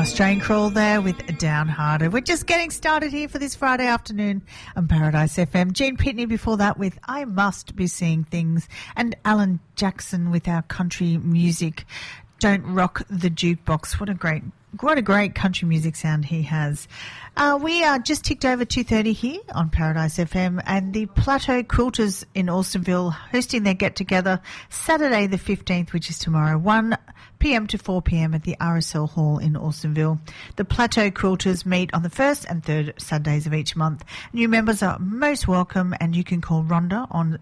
Strain Crawl there with Downhearted. We're just getting started here for this Friday afternoon on Paradise FM. Gene Pitney before that with I Must Be Seeing Things, and Alan Jackson with our country music, Don't Rock the Jukebox. What a great country music sound he has. We are just ticked over 2:30 here on Paradise FM, and the Plateau Quilters in Alstonville hosting their get-together Saturday the 15th, which is tomorrow, 1 p.m. to 4 p.m. at the RSL Hall in Alstonville. The Plateau Quilters meet on the first and third Saturdays of each month. New members are most welcome, and you can call Rhonda on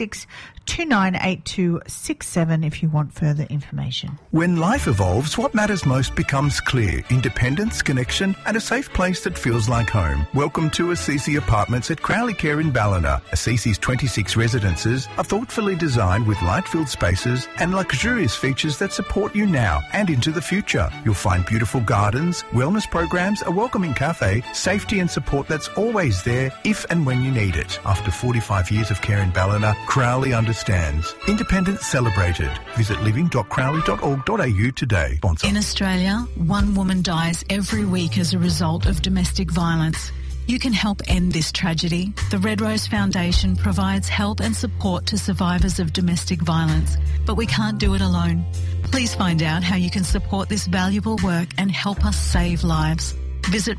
66298267 if you want further information. When life evolves, what matters most becomes clear. Independence, connection, and a safe place that feels like home. Welcome to Assisi Apartments at Crowley Care in Ballina. Assisi's 26 residences are thoughtfully designed with light-filled spaces and luxurious features that support you now and into the future. You'll find beautiful gardens, wellness programs, a welcoming cafe, safety and support that's always there if and when you need it. After 45 years of care in Ballina, Crowley understands. Independence celebrated. Visit living.crowley.org.au today. Sponsor. In Australia, one woman dies every week as a result of domestic violence. You can help end this tragedy. The Red Rose Foundation provides help and support to survivors of domestic violence, but we can't do it alone. Please find out how you can support this valuable work and help us save lives. Visit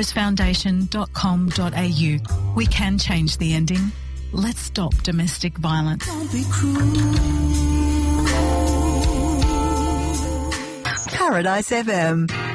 redrosefoundation.com.au. We can change the ending. Let's stop domestic violence. Don't be cruel. Paradise FM.